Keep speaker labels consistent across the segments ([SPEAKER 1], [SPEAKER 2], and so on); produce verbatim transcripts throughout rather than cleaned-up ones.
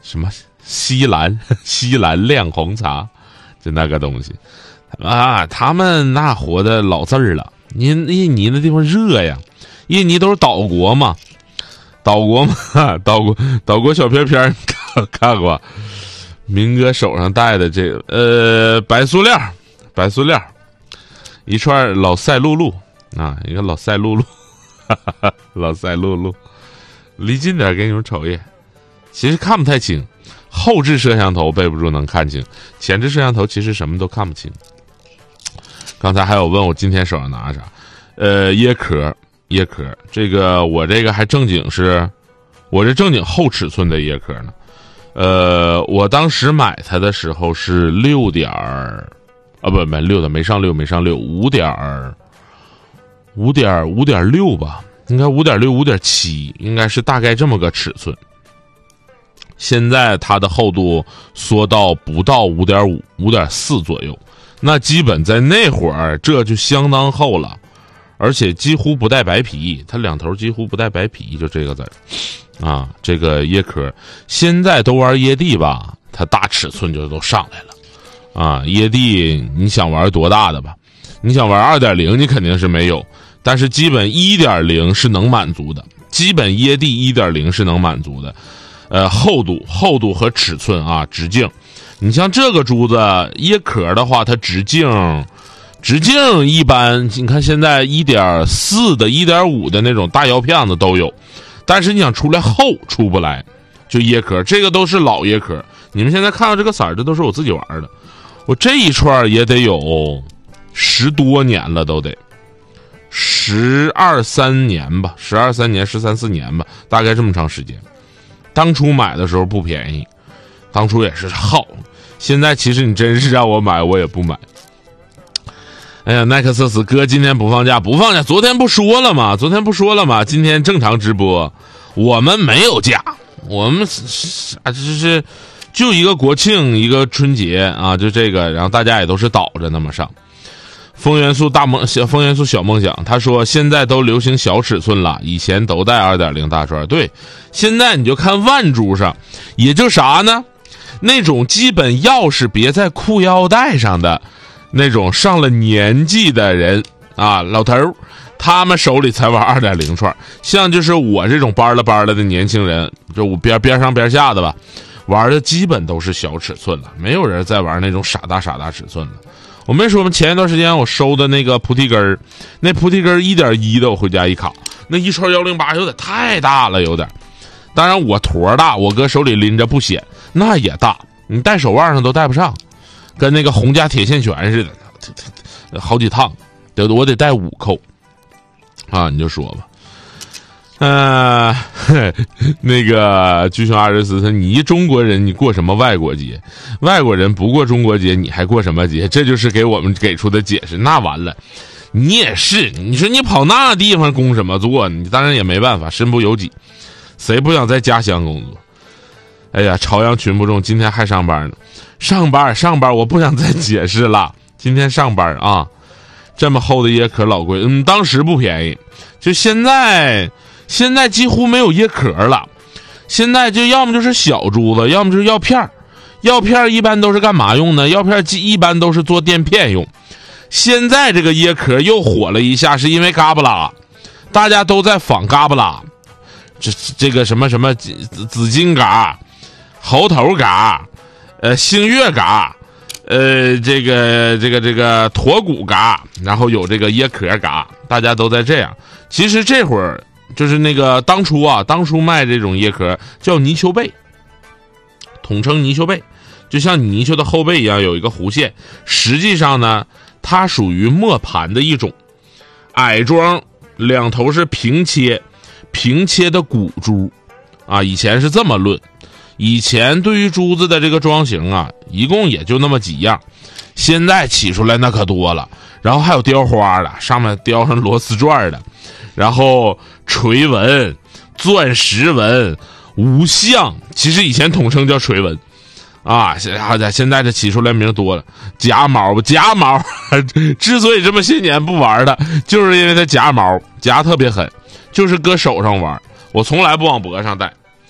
[SPEAKER 1] 什么西兰西兰亮红茶，就那个东西啊，他们那活的老字儿了。印印尼那地方热呀，印尼都是岛国嘛，岛国嘛，岛国岛国小片片看看过。明哥手上戴的这个呃白塑料，白塑料，一串老赛璐璐啊，一个老赛璐璐，哈哈哈，老赛璐璐，离近点给你们瞅一眼，其实看不太清。后置摄像头背不住能看清，前置摄像头其实什么都看不清。刚才还有问我今天手上拿啥，呃，椰壳，椰壳，这个我这个还正经是，我这正经后尺寸的椰壳呢。呃，我当时买它的时候是六点儿，啊不没六的没上六没上六，五点儿，五点五点六吧，应该五点六五点七，应该是大概这么个尺寸。现在它的厚度缩到不到五点五、五点四左右，那基本在那会儿这就相当厚了，而且几乎不带白皮，它两头几乎不带白皮，就这个字儿啊。这个椰壳现在都玩椰蒂吧，它大尺寸就都上来了啊。椰蒂你想玩多大的吧？你想玩 二点零 你肯定是没有，但是基本 一点零 是能满足的，基本椰蒂 一点零 是能满足的。呃，厚度、厚度和尺寸啊，直径。你像这个珠子椰壳的话，它直径，直径一般，你看现在 一点四 的、一点五 的那种大腰片子都有，但是你想出来厚出不来，就椰壳，这个都是老椰壳。你们现在看到这个色儿，这都是我自己玩的。我这一串也得有十多年了，都得十二三年吧，十二三年、十三四年吧，大概这么长时间。当初买的时候不便宜，当初也是耗。现在其实你真是让我买，我也不买。哎呀，奈克瑟斯哥今天不放假，不放假。昨天不说了吗？昨天不说了吗？今天正常直播，我们没有假，我们啊，这是就一个国庆，一个春节啊，就这个，然后大家也都是倒着那么上。风元素大梦小风元素小梦想，他说现在都流行小尺寸了，以前都带 二点零 大串。对，现在你就看腕珠上，也就啥呢？那种基本钥匙别在裤腰带上的那种上了年纪的人啊，老头儿，他们手里才玩 二点零 串。像就是我这种班了班了的年轻人，就我边边上边下的吧，玩的基本都是小尺寸了，没有人再玩那种傻大傻大尺寸了。我没说吗？前一段时间我收的那个菩提根儿，那菩提根儿 一点一 的，我回家一卡，那一串一零八有点太大了，有点。当然我坨大，我搁手里拎着不显，那也大，你戴手腕上都戴不上，跟那个洪家铁线拳似的，好几趟，得我得戴五扣啊，你就说吧。呃，那个巨熊阿瑞斯说：“你一中国人，你过什么外国节？外国人不过中国节，你还过什么节？”这就是给我们给出的解释。那完了，你也是，你说你跑那地方工什么做？你当然也没办法，身不由己。谁不想在家乡工作？哎呀，朝阳群不众，今天还上班呢。上班上班，我不想再解释了。今天上班啊，这么厚的椰壳老贵，嗯，当时不便宜，就现在。现在几乎没有椰壳了，现在就要么就是小珠子，要么就是药片儿。药片儿一般都是干嘛用呢？药片儿一般都是做垫片用。现在这个椰壳又火了一下，是因为嘎巴拉，大家都在仿嘎巴拉，这这个什么什么紫金嘎、猴头嘎、呃星月嘎、呃这个这个这个驼骨嘎，然后有这个椰壳嘎，大家都在这样。其实这会儿。就是那个当初啊，当初卖这种椰壳叫泥鳅背，统称泥鳅背，就像泥鳅的后背一样有一个弧线。实际上呢，它属于磨盘的一种，矮装，两头是平切，平切的骨珠啊。以前是这么论，以前对于珠子的这个装型啊，一共也就那么几样，现在起出来那可多了。然后还有雕花的，上面雕上螺丝转的。然后锤纹、钻石纹、无相，其实以前统称叫锤纹，啊，现现在这起出来名多了。夹毛，夹毛，之所以这么些年不玩的，就是因为它夹毛，夹特别狠，就是搁手上玩。我从来不往脖上戴，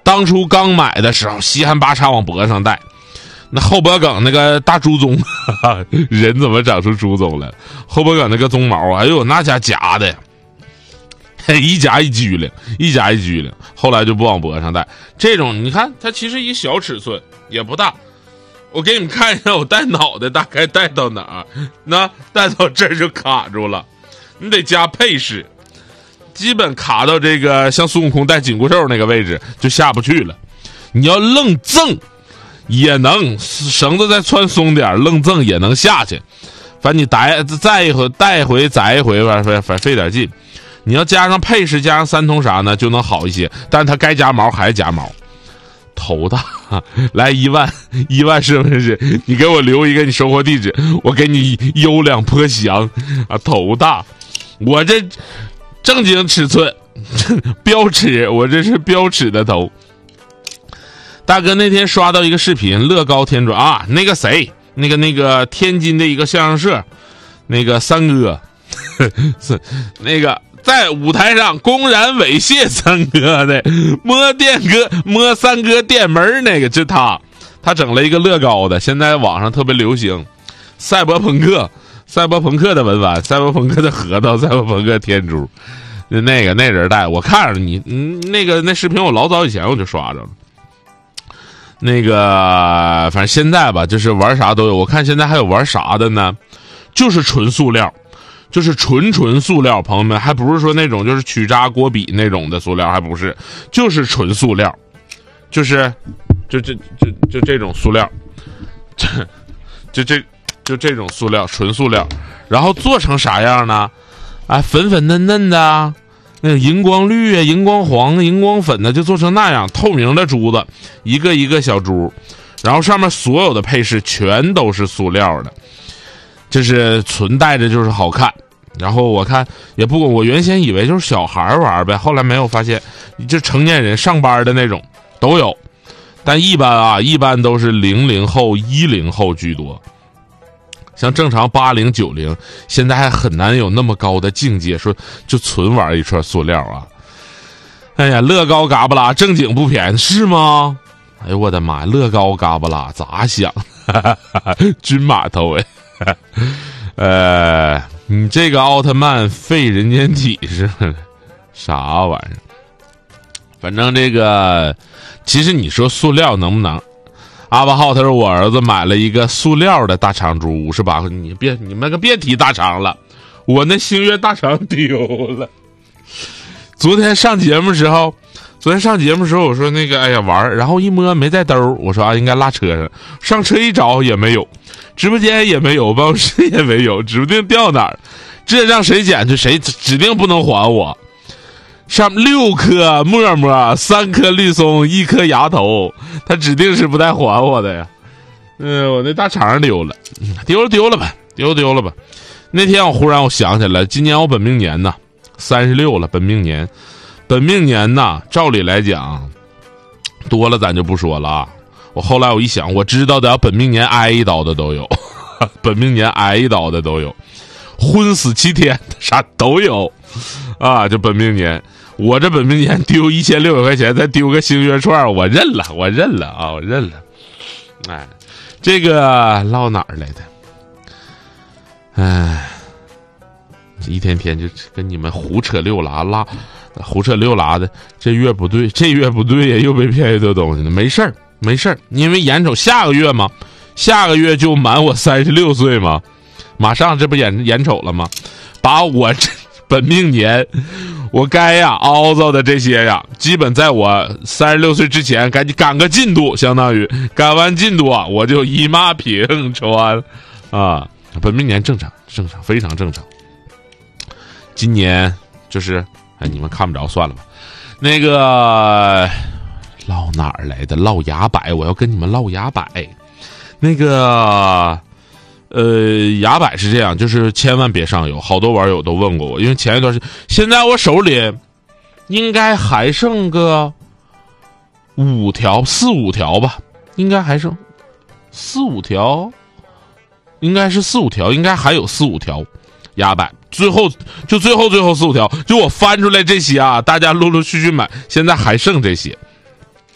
[SPEAKER 1] 当初刚买的时候稀罕八叉往脖子上戴，那后脖梗那个大猪鬃，人怎么长出猪鬃来？后脖梗那个鬃毛，哎呦那家夹的呀，一夹一拘灵，一夹一拘灵。后来就不往脖子上戴。这种你看，它其实一小尺寸也不大。我给你们看一下，我戴脑袋大概戴到哪儿？那戴到这儿就卡住了，你得加配饰，基本卡到这个像孙悟空戴紧箍咒那个位置就下不去了。你要愣赠也能，绳子再穿松点，愣赠也能下去。反正你带再一回带一回宰一回，反正反费点劲。你要加上配饰，加上三通啥呢，就能好一些。但是它该加毛还加毛。头大，来一万，一万是不是？你给我留一个你生活地址，我给你优良颇详啊！头大，我这正经尺寸，标尺，我这是标尺的头。大哥那天刷到一个视频，乐高天砖啊，那个谁，那个那个天津的一个相声社，那个三哥，是那个。在舞台上公然猥亵三哥的，摸电哥摸三哥电门那个，就他，他整了一个乐高的，现在网上特别流行，赛博朋克，赛博朋克的文玩，赛博朋克的核桃，赛博朋克天珠，那个那人带我看着你，嗯，那个那视频我老早以前我就刷着了。那个反正现在吧，就是玩啥都有，我看现在还有玩啥的呢，就是纯塑料。就是纯纯塑料，朋友们，还不是说那种就是曲扎锅笔那种的塑料，还不是，就是纯塑料，就是就这就就这种塑料，这就这就这种塑料，纯塑料，然后做成啥样呢？啊，粉粉嫩嫩的，那个荧光绿啊、荧光黄、荧光粉的，就做成那样，透明的珠子，一个一个小珠，然后上面所有的配饰全都是塑料的。就是纯戴着就是好看，然后我看也不，我原先以为就是小孩玩呗，后来没有发现，就成年人上班的那种都有，但一般啊，一般都是零零后、一零后居多，像正常八零、九零，现在还很难有那么高的境界，说就纯玩一串塑料啊。哎呀，乐高嘎巴拉正经不便宜是吗？哎呦我的妈，乐高嘎巴拉咋想？军码头哎。呃，你这个奥特曼废人间体是啥玩意儿？反正这个，其实你说塑料能不能？阿巴浩他说我儿子买了一个塑料的大长珠，五十八块。你别你们个别提大肠了，我那星月大肠丢了。昨天上节目时候，昨天上节目时候我说那个哎呀玩，然后一摸没在兜，我说啊应该拉车上，上车一找也没有。直播间也没有，办公室也没有，指不定掉哪儿。这让谁捡去谁指定不能还我。上六颗沫沫，三颗绿松，一颗牙头，他指定是不带还我的呀。嗯、呃，我那大肠丢了，丢了丢了吧，丢了丢了吧。那天我忽然我想起来，今年我本命年呐，三十六了，本命年，本命年呐，照理来讲，多了咱就不说了啊。我后来我一想，我知道的本命年挨一刀的都有，本命年挨一刀的都有，昏死七天啥都有，啊，就本命年，我这本命年丢一千六百块钱，再丢个星月串，我认了，我认了啊，我认了。哎，这个唠哪儿来的？哎，一天天就跟你们胡扯六拉拉，胡扯六拉的，这月不对，这月不对呀，又被骗一堆东西呢，没事儿。没事儿，因为眼瞅下个月嘛，下个月就满我三十六岁嘛，马上这不眼眼瞅了吗？把我这本命年我该呀凹糟的这些呀，基本在我三十六岁之前赶紧赶个进度，相当于赶完进度啊，我就一马平川啊。本命年正常，正常，非常正常。今年就是哎，你们看不着算了吧。那个。唠哪儿来的？唠牙摆，我要跟你们唠牙摆。那个，呃，牙摆是这样，就是千万别上油。好多网友都问过我，因为前一段时间，现在我手里应该还剩个五条、四五条吧，应该还剩四五条，应该是四五条，应该还有四五条牙摆。最后就最后最后四五条，就我翻出来这些啊，大家陆陆续续买，现在还剩这些。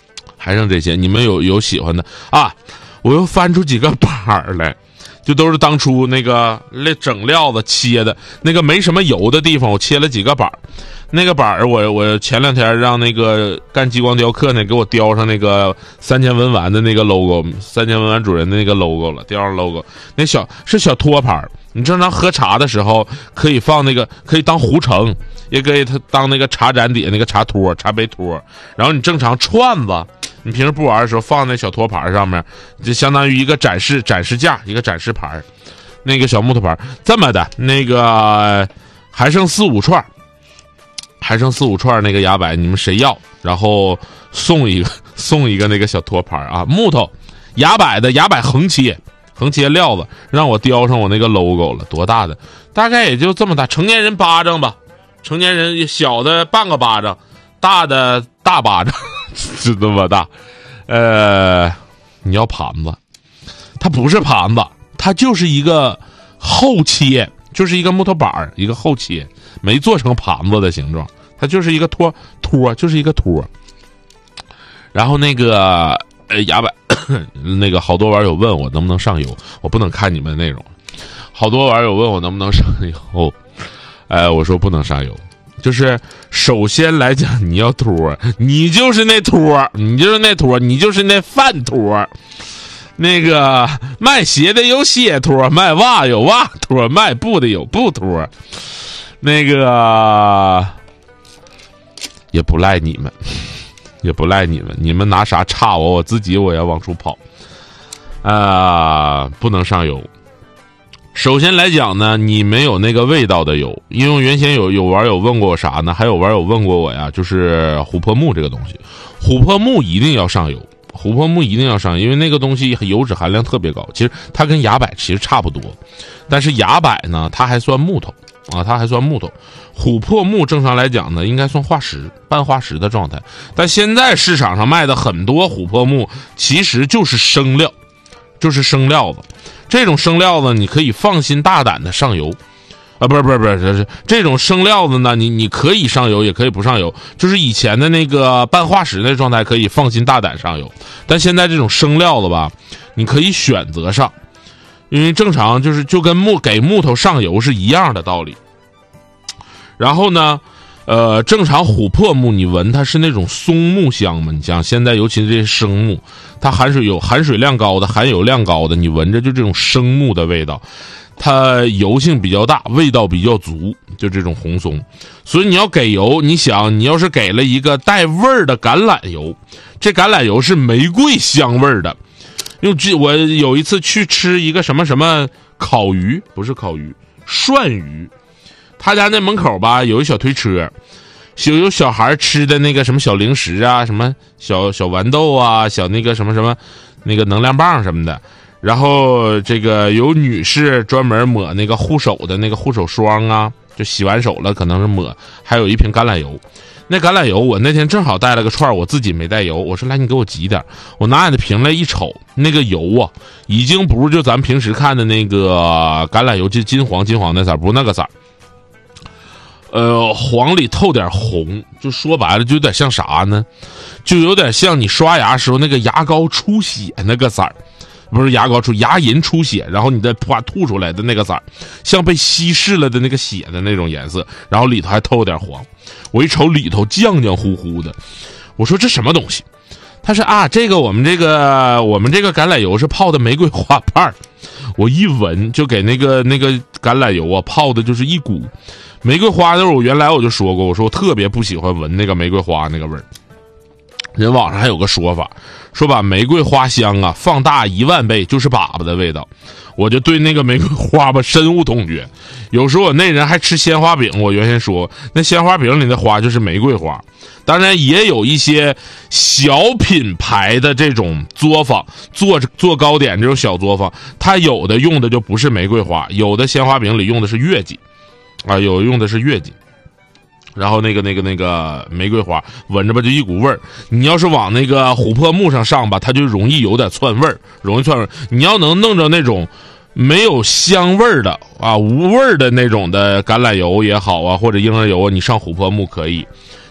[SPEAKER 1] 还剩这些。你们有有喜欢的啊？我又翻出几个板儿来，就都是当初那个那整料子切的那个没什么油的地方，我切了几个板儿。那个板儿我我前两天让那个干激光雕刻呢给我雕上那个三千文玩的那个 logo， 三千文玩主人的那个 logo 了，雕上 logo。那小是小托盘，你正常喝茶的时候可以放那个，可以当壶盛，也可以它当那个茶盏底下那个茶托、茶杯托。然后你正常串子，你平时不玩的时候放那小托盘上面，就相当于一个展示展示架，一个展示盘。那个小木头盘这么的，那个还剩四五串。还剩四五串那个牙摆，你们谁要？然后送一个送一个那个小托盘啊，木头牙摆的牙摆横切横切料子，让我雕上我那个 logo 了。多大的？大概也就这么大，成年人巴掌吧，成年人小的半个巴掌，大的大巴掌，是这么大。呃，你要盘子，它不是盘子，它就是一个厚切。就是一个木头板儿，一个厚切，没做成盘子的形状，它就是一个托托，就是一个托。然后那个呃牙摆，那个好多网友问我能不能上油，我不能看你们内容。好多网友问我能不能上油，哎，我说不能上油。就是首先来讲，你要托，你就是那托，你就是那托，你就是那饭托。那个卖鞋的有鞋托，卖袜有袜托，卖布的有布托。那个也不赖你们，也不赖你们，你们拿啥插我，我自己我要往出跑。啊、呃，不能上油。首先来讲呢，你没有那个味道的油，因为原先有有网友问过我啥呢？还有网友问过我呀，就是琥珀木这个东西，琥珀木一定要上油。琥珀木一定要上，因为那个东西油脂含量特别高。其实它跟牙摆其实差不多，但是牙摆呢，它还算木头啊，它还算木头。琥珀木正常来讲呢，应该算化石，半化石的状态。但现在市场上卖的很多琥珀木，其实就是生料，就是生料子。这种生料子你可以放心大胆的上油。啊，不是不是不是，这是这种生料子呢，你你可以上油，也可以不上油。就是以前的那个半化石那状态，可以放心大胆上油。但现在这种生料子吧，你可以选择上，因为正常就是就跟木给木头上油是一样的道理。然后呢，呃，正常琥珀木你闻它是那种松木香嘛，你像现在尤其是这些生木，它含水有含水量高的、含油量高的，你闻着就这种生木的味道。它油性比较大，味道比较足，就这种红松。所以你要给油，你想你要是给了一个带味儿的橄榄油，这橄榄油是玫瑰香味儿的。因为我有一次去吃一个什么什么烤鱼，不是烤鱼，涮鱼，他家那门口吧有一小推车，有有小孩吃的那个什么小零食啊，什么小小豌豆啊，小那个什么什么那个能量棒什么的。然后这个有女士专门抹那个护手的那个护手霜啊，就洗完手了可能是抹，还有一瓶橄榄油。那橄榄油我那天正好带了个串，我自己没带油，我说来你给我挤点，我拿你的瓶来一瞅，那个油啊已经不是就咱们平时看的那个橄榄油就金黄金黄那色，不是那个色，呃黄里透点红，就说白了就有点像啥呢，就有点像你刷牙时候那个牙膏出血那个色儿，不是牙膏出牙龈出血，然后你再啪吐出来的那个色儿，像被稀释了的那个血的那种颜色，然后里头还透点黄。我一瞅里头浆浆糊糊的，我说这什么东西？他说啊，这个我们这个我们这个橄榄油是泡的玫瑰花瓣。我一闻就给那个那个橄榄油啊泡的就是一股玫瑰花的味儿。我原来我就说过，我说我特别不喜欢闻那个玫瑰花那个味儿。人网上还有个说法，说把玫瑰花香啊放大一万倍就是粑粑的味道。我就对那个玫瑰花吧深恶痛绝。有时候我那人还吃鲜花饼，我原先说那鲜花饼里的花就是玫瑰花。当然也有一些小品牌的这种作坊，做做糕点这种小作坊，它有的用的就不是玫瑰花，有的鲜花饼里用的是月季啊，有用的是月季。然后那个那个那个玫瑰花闻着吧就一股味儿，你要是往那个琥珀木上上吧，它就容易有点窜味儿，容易窜味儿。你要能弄着那种没有香味儿的啊无味儿的那种的橄榄油也好啊，或者婴儿油啊，你上琥珀木可以。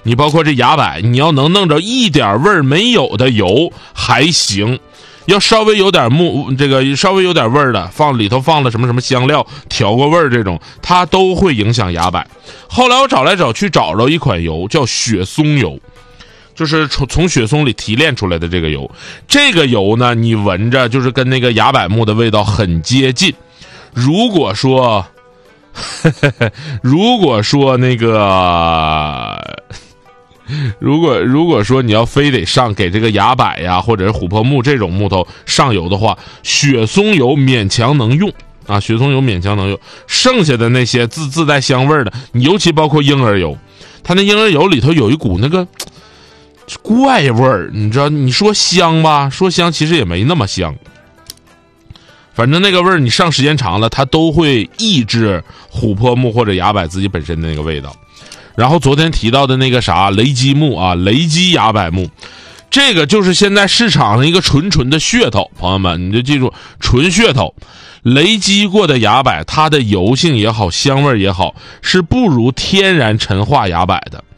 [SPEAKER 1] 你包括这牙柏，你要能弄着一点味儿没有的油还行，要稍微有点木这个稍微有点味儿的，放里头放了什么什么香料调过味儿，这种它都会影响牙柏。后来我找来找去找着一款油叫雪松油，就是从从雪松里提炼出来的这个油。这个油呢，你闻着就是跟那个牙柏木的味道很接近。如果说呵呵呵如果说那个如果如果说你要非得上给这个牙柏呀或者是琥珀木这种木头上油的话，雪松油勉强能用啊，雪松油勉强能用。剩下的那些自自带香味的，你尤其包括婴儿油，它那婴儿油里头有一股那个怪味儿，你知道，你说香吧，说香其实也没那么香。反正那个味儿你上时间长了，它都会抑制琥珀木或者牙柏自己本身的那个味道。然后昨天提到的那个啥雷击木啊，雷击牙柏木，这个就是现在市场上一个纯纯的噱头，朋友们你就记住，纯噱头。雷击过的牙柏，它的油性也好，香味也好，是不如天然陈化牙柏的。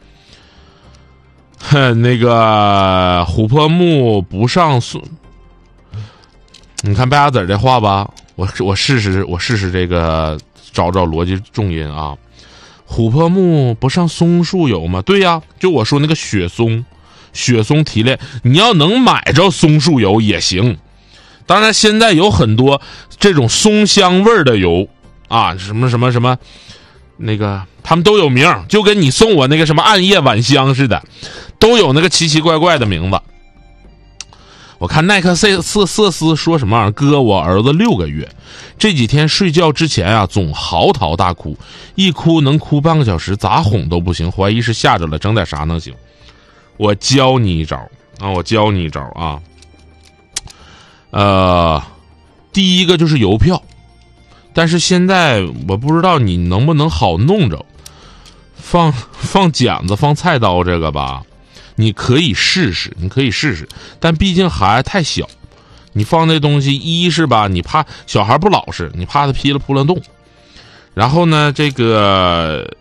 [SPEAKER 1] 哼，那个琥珀木不上诉，你看败家子这话吧，我我试试我试试这个找找逻辑重音啊。琥珀木不上松树油吗？对呀，就我说那个雪松，雪松提炼，你要能买着松树油也行。当然现在有很多这种松香味的油啊，什么什么什么那个他们都有名，就跟你送我那个什么暗夜晚香似的，都有那个奇奇怪怪的名字。我看耐克瑟瑟瑟斯说什么玩意儿，哥我儿子六个月，这几天睡觉之前啊总嚎啕大哭，一哭能哭半个小时，咋哄都不行，怀疑是吓着了，整点啥能行？我教你一招啊，我教你一招啊。呃，第一个就是邮票，但是现在我不知道你能不能好弄着，放放剪子放菜刀这个吧。你可以试试，你可以试试，但毕竟孩子太小，你放那东西，一是吧，你怕小孩不老实，你怕他劈了扑棱洞。然后呢，这个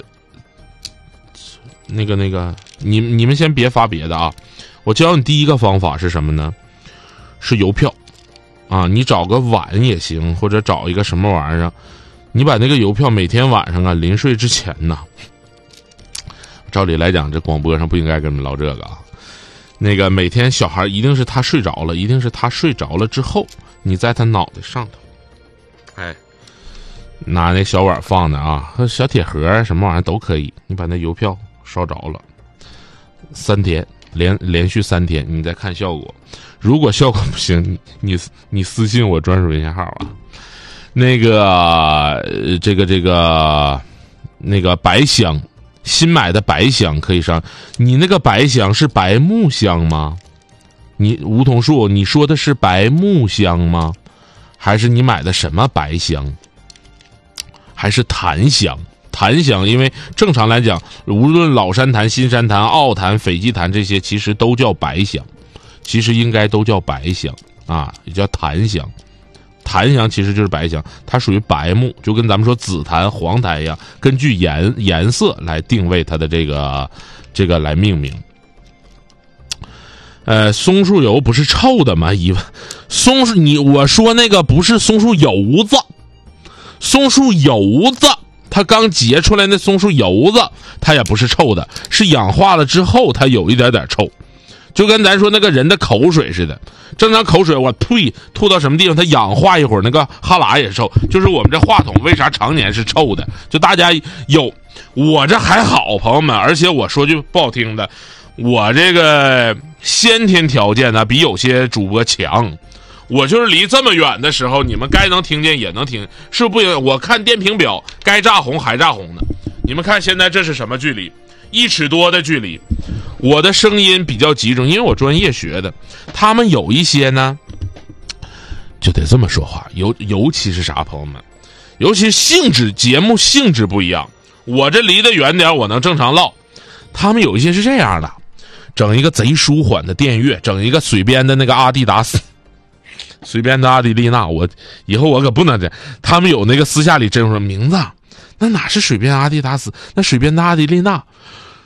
[SPEAKER 1] 那个那个，你你们先别发别的啊，我教你第一个方法是什么呢？是邮票啊，你找个碗也行，或者找一个什么玩意儿，你把那个邮票每天晚上啊，临睡之前呢。照理来讲，这广播上不应该跟你们唠这个啊。那个每天小孩一定是他睡着了，一定是他睡着了之后，你在他脑袋上头，哎，拿那小碗放的啊，和小铁盒什么玩意儿都可以。你把那邮票烧着了，三天连连续三天，你再看效果。如果效果不行，你你你私信我专属微信号啊。那个、呃、这个这个那个白香。新买的白香可以上，你那个白香是白木香吗？你梧桐树，你说的是白木香吗？还是你买的什么白香？还是檀香？檀香，因为正常来讲，无论老山檀、新山檀、奥檀、斐济檀这些，其实都叫白香，其实应该都叫白香啊，也叫檀香。檀香其实就是白香，它属于白木，就跟咱们说紫檀、黄檀一样，根据颜颜色来定位它的这个这个来命名。呃，松树油不是臭的吗？一松树，你我说那个不是松树油子，松树油子，它刚结出来那松树油子，它也不是臭的，是氧化了之后它有一点点臭。就跟咱说那个人的口水似的，正常口水我呸吐到什么地方，它氧化一会儿，那个哈喇也臭。就是我们这话筒为啥常年是臭的？就大家有，我这还好，朋友们，而且我说句不好听的，我这个先天条件呢比有些主播强。我就是离这么远的时候，你们该能听见也能听，是不是不？我看电瓶表，该炸红还炸红呢。你们看现在这是什么距离？一尺多的距离。我的声音比较集中，因为我专业学的。他们有一些呢，就得这么说话，尤尤其是啥，朋友们，尤其性质节目性质不一样。我这离得远点，我能正常唠。他们有一些是这样的，整一个贼舒缓的电乐，整一个水边的那个阿迪达斯，水边的阿迪丽娜，我以后我可不能这。他们有那个私下里真说名字，那哪是水边阿迪达斯，那水边的阿迪丽娜。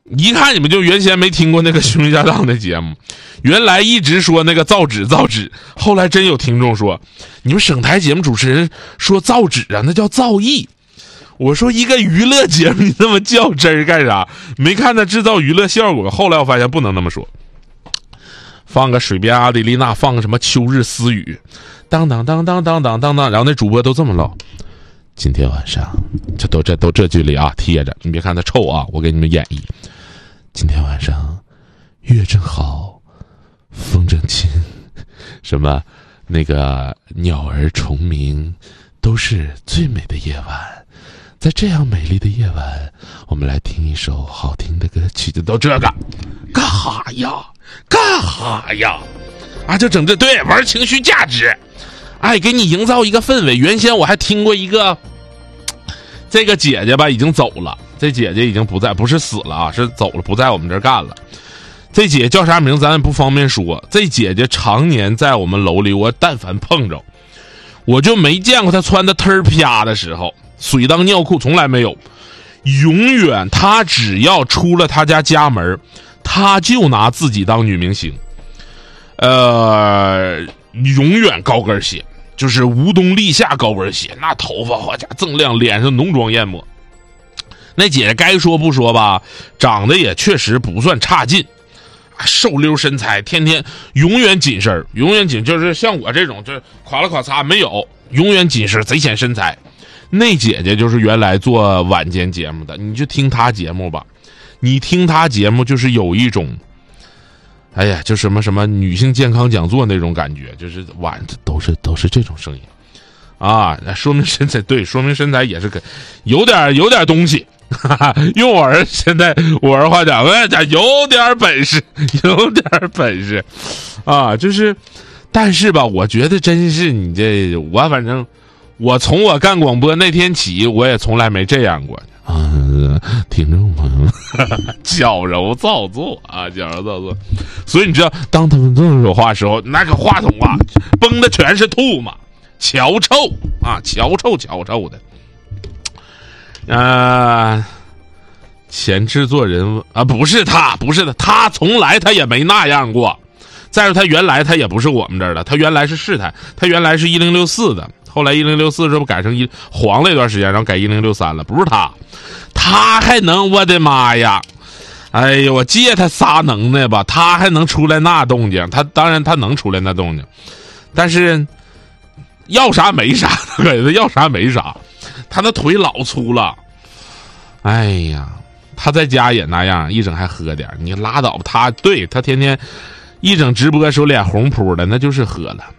[SPEAKER 1] 一看你们就原先没听过那个兄弟家档的节目，原来一直说那个造纸造纸，后来真有听众说你们省台节目主持人说造纸啊，那叫造诣。我说一个娱乐节目你那么较真儿干啥？没看他制造娱乐效果。后来我发现不能那么说，放个水边阿迪丽娜，放个什么秋日私语，当当当当当当当当，然后那主播都这么唠。今天晚上这都这都这距离啊贴着，你别看它臭啊，我给你们演绎。今天晚上月正好，风正清，什么那个鸟儿虫鸣，都是最美的夜晚。在这样美丽的夜晚，我们来听一首好听的歌曲。就都这个干哈呀干哈呀啊，就整这对玩情绪价值，哎，给你营造一个氛围。原先我还听过一个这个姐姐吧，已经走了，这姐姐已经不在，不是死了啊，是走了，不在我们这儿干了。这姐姐叫啥名咱也不方便说。这姐姐常年在我们楼里，我但凡碰着我就没见过她穿的忒儿啪的时候，水当尿裤从来没有。永远她只要出了她家家门，她就拿自己当女明星。呃永远高跟鞋，就是无冬立夏高跟鞋，那头发好家锃亮，脸上浓妆艳抹。那姐姐该说不说吧，长得也确实不算差劲，瘦溜身材，天天永远紧身，永远紧，就是像我这种就是垮了垮擦没有，永远紧身，贼显身材。那姐姐就是原来做晚间节目的，你就听她节目吧，你听她节目就是有一种哎呀，就什么什么女性健康讲座那种感觉，就是晚都是都是这种声音啊，说明身材对，说明身材也是可有点有点东西。哈哈，用我儿现在我儿话讲，我讲有点本事，有点本事啊，就是，但是吧，我觉得真是你这，我反正我从我干广播那天起，我也从来没这样过啊，听众朋友们，矫揉造作啊，矫揉造作。所以你知道，当他们这么说话的时候，那个话筒啊，崩的全是吐嘛，瞧臭啊，瞧臭瞧臭的。呃，前制作人啊，不是他，不是他，他从来他也没那样过。再说他原来他也不是我们这儿的，他原来是市台，他原来是一零六四的，后来一零六四这不改成一黄了一段时间，然后改一零六三了，不是他，他还能，我的妈呀！哎呦，我借他仨能耐吧，他还能出来那动静，他当然他能出来那动静，但是要啥没啥，他要啥没啥。他那腿老粗了，哎呀，他在家也那样，一整还喝点，你拉倒吧。他对他天天一整直播的时候脸红扑的，那就是喝了。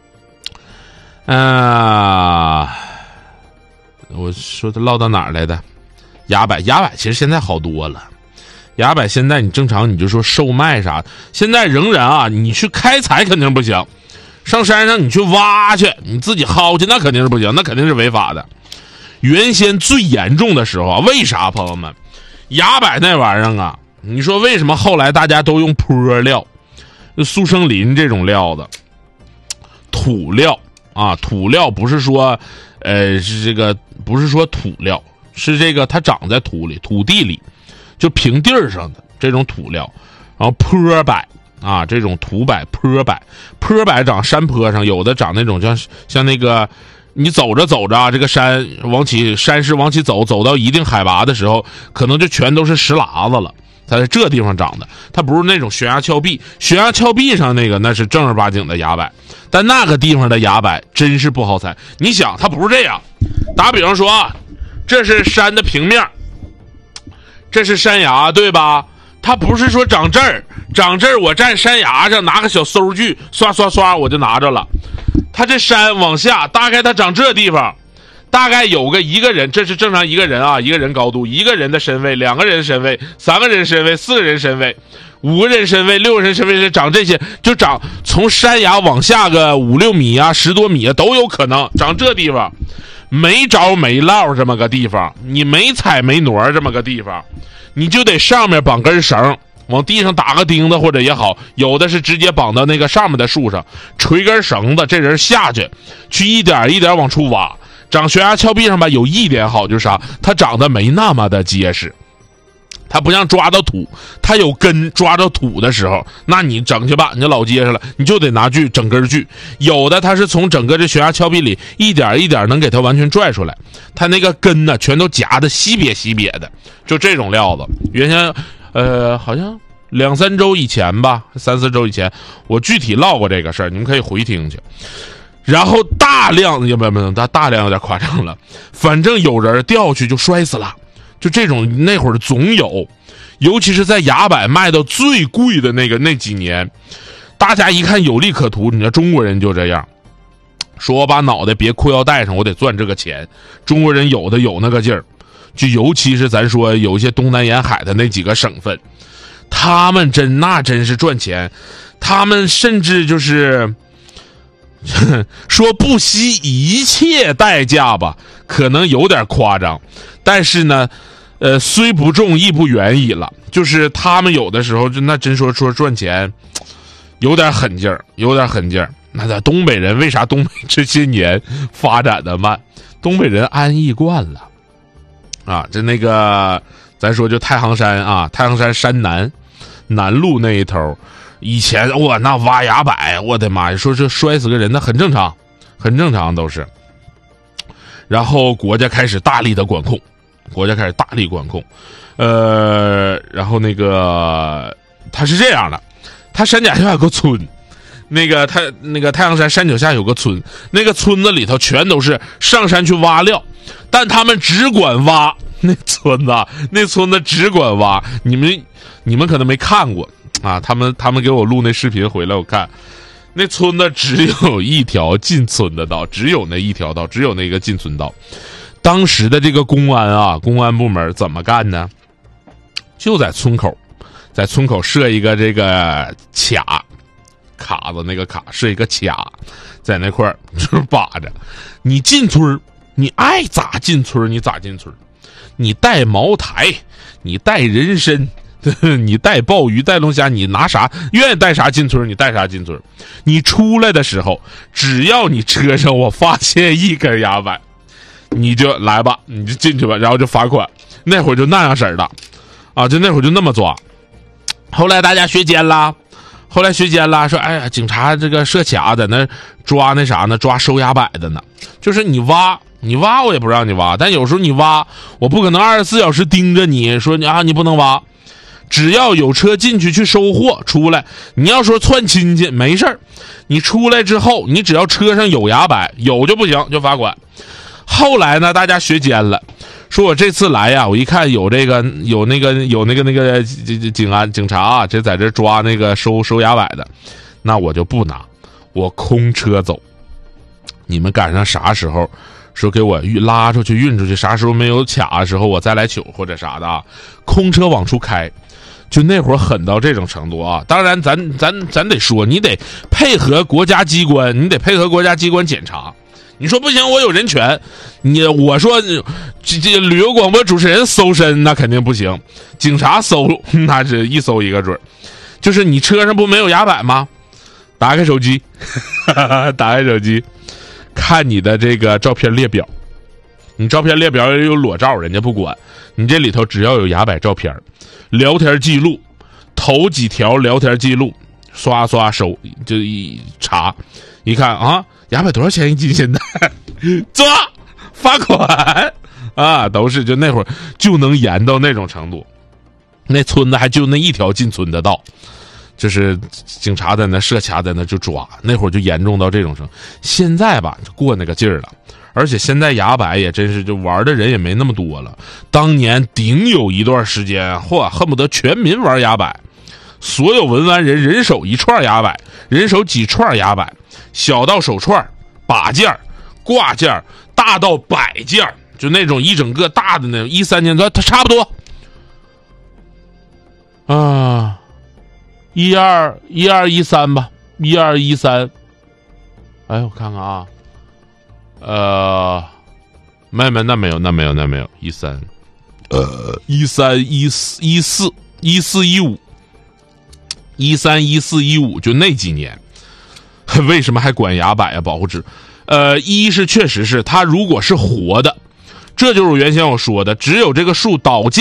[SPEAKER 1] 啊、呃，我说他唠到哪儿来的？牙摆，牙摆其实现在好多了。牙摆现在你正常你就说售卖啥，现在仍然啊，你去开采肯定不行，上山上你去挖去，你自己薅去那肯定是不行，那肯定是违法的。原先最严重的时候啊，为啥朋友们？牙摆那玩意儿啊，你说为什么后来大家都用坡料，就速生林这种料子，土料啊，土料不是说，呃，是这个不是说土料，是这个它长在土里、土地里，就平地儿上的这种土料，然后坡摆啊，这种土摆、坡摆，坡摆长山坡上，有的长那种像像那个。你走着走着啊，这个山往起山势往起走，走到一定海拔的时候，可能就全都是石喇子了。它在这地方长的，它不是那种悬崖峭壁，悬崖峭壁上那个那是正儿八经的崖柏，但那个地方的崖柏真是不好踩。你想，它不是这样，打比方说啊，这是山的平面，这是山崖，对吧？它不是说长这儿，长这儿我站山崖上拿个小搜具，刷刷刷我就拿着了。它这山往下，大概它长这地方，大概有个一个人，这是正常一个人啊，一个人高度，一个人的身位，两个人身位，三个人身位，四个人身位，五个人身位，六个人身位，是长这些，就长从山崖往下个五六米啊，十多米啊都有可能长这地方，没着没落这么个地方，你没踩没挪这么个地方，你就得上面绑根绳。往地上打个钉子或者也好，有的是直接绑到那个上面的树上，垂根绳子，这人下去，去一点一点往出挖。长悬崖峭壁上吧，有一点好就是啥，它长得没那么的结实。 它不像抓到土，它有根，抓到土的时候，那你整去吧，你就老结实了，你就得拿锯整根锯。有的它是从整个这悬崖峭壁里一点一点能给它完全拽出来，它那个根呢全都夹的稀瘪稀瘪的，就这种料子。原先呃好像两三周以前吧，三四周以前，我具体唠过这个事儿，你们可以回听去。然后大量也不不，它大量有点夸张了，反正有人掉下去就摔死了。就这种那会儿总有，尤其是在崖柏卖到最贵的那个那几年，大家一看有利可图，你看中国人就这样，说我把脑袋别裤腰带上，我得赚这个钱。中国人有的有那个劲儿，就尤其是咱说有一些东南沿海的那几个省份，他们真那真是赚钱，他们甚至就是说不惜一切代价吧，可能有点夸张，但是呢呃，虽不中亦不远矣了。就是他们有的时候就那真说说赚钱有点狠劲儿，有点狠劲儿。那在东北人为啥东北这些年发展的慢？东北人安逸惯了啊。这那个咱说就太行山啊，太行山山南南路那一头，以前哇那挖崖柏，我的妈呀，说是摔死个人那很正常，很正常都是。然后国家开始大力的管控。国家开始大力管控，呃，然后那个他是这样的，他山脚下有个村，那个他那个太阳山山脚下有个村，那个村子里头全都是上山去挖料，但他们只管挖，那村子那村子只管挖，你们你们可能没看过啊，他们他们给我录那视频回来我看，那村子只有一条进村的道，只有那一条道，只有那个进村道。当时的这个公安啊，公安部门怎么干呢？就在村口，在村口设一个这个卡，卡子那个卡设一个卡，在那块儿就是把着。你进村，你爱咋进村你咋进村，你带茅台，你带人参，你带鲍鱼，带龙虾，你拿啥愿意带啥进村你带啥进村。你出来的时候，只要你车上我发现一根崖柏，你就来吧，你就进去吧，然后就罚款。那会儿就那样式儿的，啊，就那会儿就那么抓。后来大家学奸啦，后来学奸啦，说哎呀，警察这个设卡在那抓那啥呢，抓收崖柏的呢。就是你挖，你挖我也不让你挖，但有时候你挖，我不可能二十四小时盯着你说你啊，你不能挖。只要有车进去去收货，出来你要说窜亲戚没事儿，你出来之后，你只要车上有崖柏，有就不行，就罚款。后来呢，大家学奸了，说我这次来呀，我一看有这个有那个有那个那个警安警察啊，这在这抓那个收收崖柏的，那我就不拿，我空车走。你们赶上啥时候说给我拉出去运出去，啥时候没有卡的时候我再来取或者啥的啊，空车往出开。就那会儿狠到这种程度啊！当然咱咱咱得说，你得配合国家机关，你得配合国家机关检查。你说不行，我有人权，你我说这这旅游广播主持人搜身那肯定不行，警察搜那是一搜一个准。就是你车上不没有崖柏吗？打开手机，打开手机，看你的这个照片列表。你照片列表有裸照，人家不管，你这里头只要有崖柏照片。聊天记录，头几条聊天记录，刷刷收，就一查，一看啊，崖柏多少钱一斤？现在抓罚款啊，都是就那会儿就能严到那种程度。那村子还就那一条进村的道，就是警察在那设卡在那就抓，那会儿就严重到这种程度。现在吧，就过那个劲儿了。而且现在崖柏也真是就玩的人也没那么多了，当年顶有一段时间，嚯，恨不得全民玩崖柏，所有文玩人人手一串崖柏，人手几串崖柏，小到手串、把件、挂件，大到摆件，就那种一整个大的那种，一三年它它差不多啊，一二一二一三吧，一二一三，哎，我看看啊。呃，没没那没有那没有那没有一三，呃一三一四一四一四一五，一三一四一五就那几年，为什么还管崖柏呀？保护值，呃，一是确实是它如果是活的，这就是原先我说的，只有这个树倒架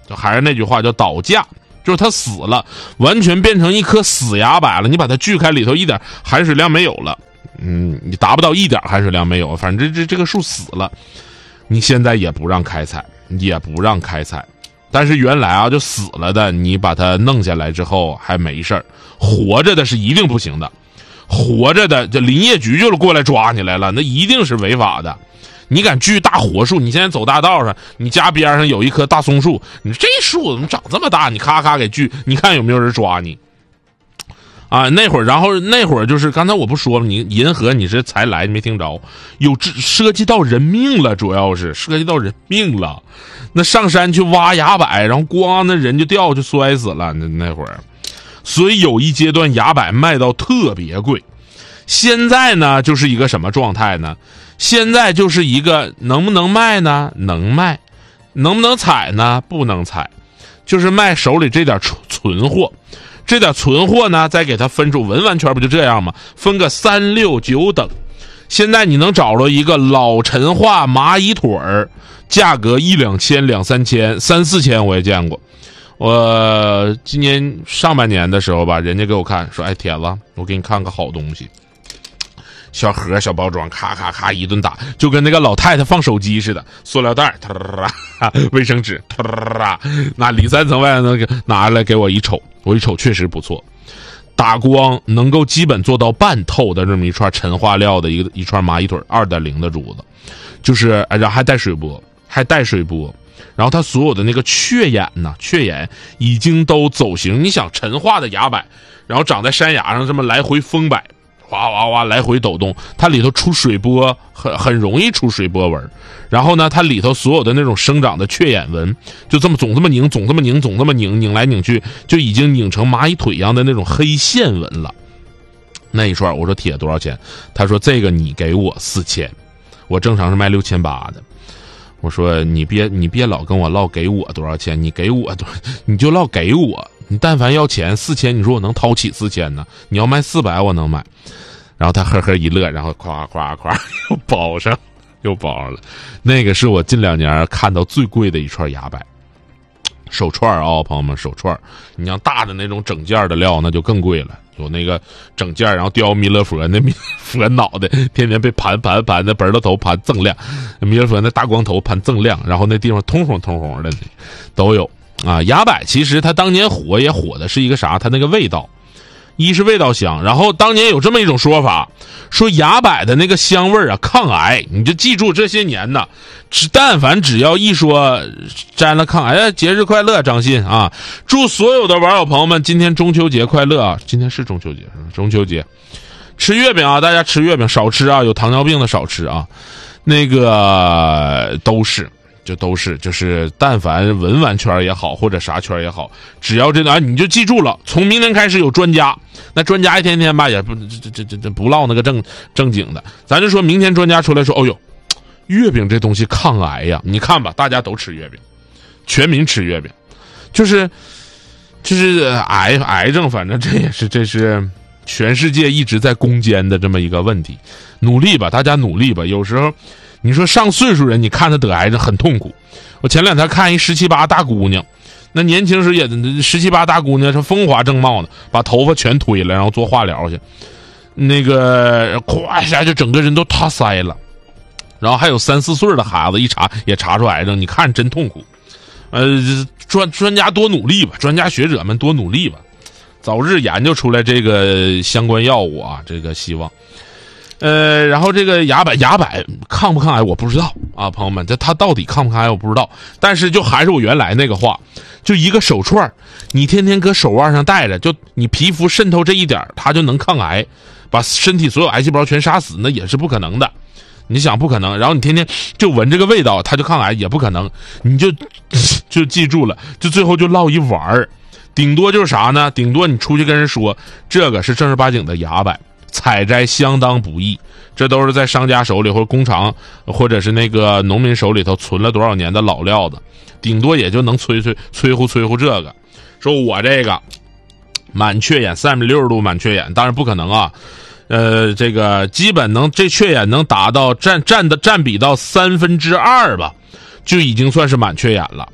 [SPEAKER 1] 就还是那句话，叫倒架，就是它死了，完全变成一颗死牙柏了。你把它锯开，里头一点含水量没有了，嗯，你达不到一点含水量没有，反正这这这个树死了，你现在也不让开采，也不让开采。但是原来啊，就死了的，你把它弄下来之后还没事儿，活着的是一定不行的，活着的这林业局就过来抓你来了，那一定是违法的。你敢锯大活树？你现在走大道上，你家边上有一棵大松树，你这树怎么长这么大？你咔咔给锯，你看有没有人抓你？啊，那会儿，然后那会儿就是刚才我不说了，你银河你是才来，你没听着？有涉及到人命了，主要是涉及到人命了。那上山去挖崖柏，然后咣，那人就掉就摔死了。那那会儿，所以有一阶段崖柏卖到特别贵。现在呢，就是一个什么状态呢？现在就是一个能不能卖呢？能卖，能不能采呢？不能采，就是卖手里这点存货，这点存货呢，再给它分出文玩圈不就这样吗？分个三六九等。现在你能找着一个老陈化蚂蚁腿儿，价格一两千、两三千、三四千，我也见过。我今年上半年的时候吧，人家给我看说：“哎，铁子，我给你看个好东西。”小盒小包装，咔咔咔一顿打，就跟那个老太太放手机似的，塑料袋，卫生纸，那里三层外那个拿来给我一瞅，我一瞅确实不错，打光能够基本做到半透的这么一串陈化料的一个一串蚂蚁腿 二点零 的珠子，就是然后还带水波，还带水波，然后它所有的那个雀眼呢，雀眼已经都走形，你想陈化的崖柏，然后长在山崖上这么来回风摆。哗哗哗来回抖动，它里头出水波，很很容易出水波纹。然后呢，它里头所有的那种生长的雀眼纹，就这么总这么拧，总这么拧，总这么拧，拧来拧去，就已经拧成蚂蚁腿一样的那种黑线纹了。那一串，我说铁多少钱？他说这个你给我四千，我正常是卖六千八的。我说你别你别老跟我唠给我多少钱，你给我多，你就唠给我。你但凡要钱四千，你说我能掏起四千呢？你要卖四百，我能买。然后他呵呵一乐，然后夸夸夸又包上，又包上了。那个是我近两年看到最贵的一串崖柏，手串啊，朋友们，手串。你像大的那种整件的料，那就更贵了。有那个整件，然后雕弥勒佛，那弥勒佛脑袋天天被盘盘盘，那本儿的头盘锃亮，弥勒佛那大光头盘锃亮，然后那地方通红通红的都有。啊，崖柏其实它当年火也火的是一个啥？它那个味道，一是味道香，然后当年有这么一种说法，说崖柏的那个香味啊抗癌，你就记住这些年呢，只但凡只要一说沾了抗癌，节日快乐，张信啊！祝所有的网友朋友们今天中秋节快乐啊！今天是中秋节是吧？中秋节吃月饼啊，大家吃月饼少吃啊，有糖尿病的少吃啊，那个都是。就都是就是但凡文玩圈也好或者啥圈也好，只要这啊你就记住了，从明天开始有专家，那专家一天天吧也不这这这这不唠那个正正经的，咱就说明天专家出来说，哦呦，月饼这东西抗癌呀，你看吧，大家都吃月饼，全民吃月饼，就是就是癌癌症，反正这也是这是全世界一直在攻坚的这么一个问题，努力吧，大家努力吧，有时候。你说上岁数人，你看他得癌症很痛苦。我前两天看一十七八大姑娘，那年轻时也十七八大姑娘是风华正茂的，把头发全推了，然后做化疗去，那个咵一下就整个人都塌腮了。然后还有三四岁的孩子一查也查出癌症，你看真痛苦。呃，专专家多努力吧，专家学者们多努力吧，早日研究出来这个相关药物啊，这个希望。呃，然后这个崖柏崖柏抗不抗癌我不知道啊，朋友们，这它到底抗不抗癌我不知道。但是就还是我原来那个话，就一个手串，你天天搁手腕上戴着，就你皮肤渗透这一点，它就能抗癌，把身体所有癌细胞全杀死，那也是不可能的。你想不可能，然后你天天就闻这个味道，它就抗癌也不可能。你就就记住了，就最后就落一玩儿，顶多就是啥呢？顶多你出去跟人说这个是正儿八经的崖柏。采摘相当不易，这都是在商家手里或者工厂或者是那个农民手里头存了多少年的老料子，顶多也就能催催催乎催乎这个。说我这个满雀眼三百六十度满雀眼，当然不可能啊，呃，这个基本能这雀眼能达到占占的占比到三分之二吧，就已经算是满雀眼了。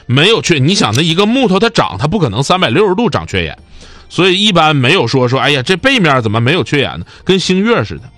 [SPEAKER 1] 没有缺，你想那一个木头它长，它不可能三百六十度长缺眼，所以一般没有说说，哎呀，这背面怎么没有缺眼呢？跟星月似的。